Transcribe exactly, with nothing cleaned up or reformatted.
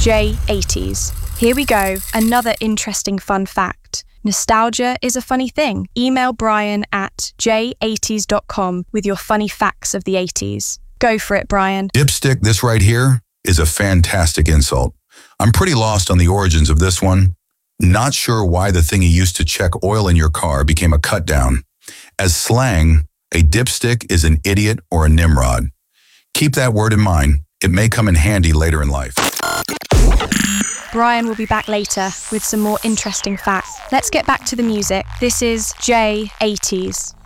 J eighties. Here we go, another interesting fun fact. Nostalgia is a funny thing. Email Brian at j eighties dot com with your funny facts of the eighties. Go for it, Brian. Dipstick, this right here, is a fantastic insult. I'm pretty lost on the origins of this one. Not sure why the thing you used to check oil in your car became a cut down. As slang, a dipstick is an idiot or a nimrod. Keep that word in mind. It may come in handy later in life. Brian will be back later with some more interesting facts. Let's get back to the music. This is J eighties.